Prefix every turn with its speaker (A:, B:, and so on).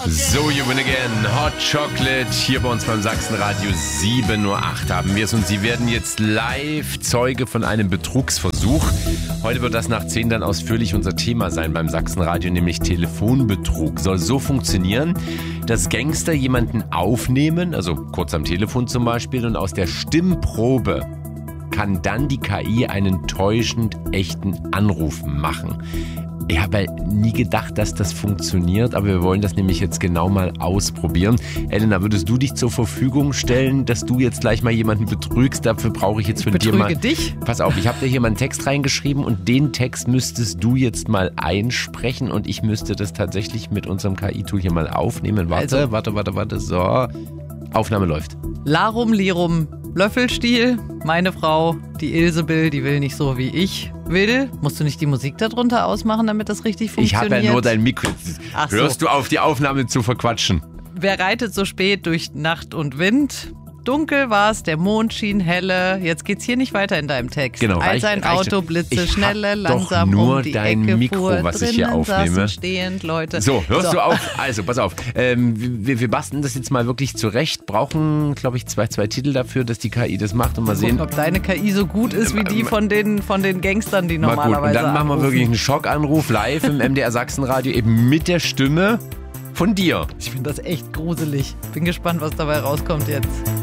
A: So, You Win Again, Hot Chocolate, hier bei uns beim Sachsenradio 7.08 Uhr haben wir es und Sie werden jetzt live Zeuge von einem Betrugsversuch. Heute wird das nach 10 dann ausführlich unser Thema sein beim Sachsenradio, nämlich Telefonbetrug. Soll so funktionieren, dass Gangster jemanden aufnehmen, also kurz am Telefon zum Beispiel, und aus der Stimmprobe kann dann die KI einen täuschend echten Anruf machen. Ich habe nie gedacht, dass das funktioniert, aber wir wollen das nämlich jetzt genau mal ausprobieren. Elena, würdest du dich zur Verfügung stellen, dass du jetzt gleich mal jemanden betrügst? Dafür brauche ich jetzt von dir mal...
B: dich?
A: Pass auf, ich habe dir hier mal einen Text reingeschrieben und den Text müsstest du jetzt mal einsprechen und ich müsste das tatsächlich mit unserem KI-Tool hier mal aufnehmen. Warte. So, Aufnahme läuft.
B: Larum, Lirum, Löffelstiel, meine Frau, die Ilsebill, die will nicht so wie ich will. Musst du nicht die Musik darunter ausmachen, damit das richtig funktioniert?
A: Ich habe ja nur dein Mikro.
B: Ach so.
A: Hörst du auf, die Aufnahme zu verquatschen?
B: Wer reitet so spät durch Nacht und Wind? Dunkel war es, der Mond schien helle. Jetzt geht's hier nicht weiter in deinem Text.
A: Genau,
B: Als ein Auto blitze schnelle, langsam
A: nur
B: um die
A: dein
B: Ecke
A: Mikro,
B: fuhr.
A: was ich hier
B: Drinnen
A: aufnehme.
B: saßen stehend Leute.
A: So, hörst du auf? Also, pass auf. Wir basteln das jetzt mal wirklich zurecht. Brauchen, glaube ich, zwei Titel dafür, dass die KI das macht und mal sehen.
B: Ob deine KI so gut ist wie die von den Gangstern, die
A: Mal
B: normalerweise
A: gut. Und dann machen wir
B: anrufen.
A: wirklich einen Schockanruf live im MDR Sachsenradio eben mit der Stimme von dir.
B: Ich finde das echt gruselig. Bin gespannt, was dabei rauskommt jetzt.